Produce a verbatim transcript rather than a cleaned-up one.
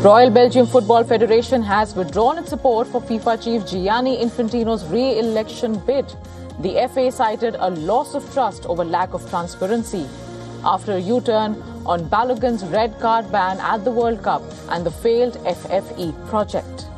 Royal Belgium Football Federation has withdrawn its support for FIFA chief Gianni Infantino's re-election bid. The F A cited a loss of trust over lack of transparency after a U-turn on Balogun's red card ban at the World Cup and the failed F F E project.